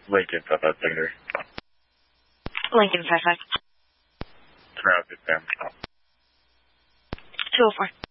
Lincoln 55 secondary. Lincoln 55. Turn around 6 10. 204.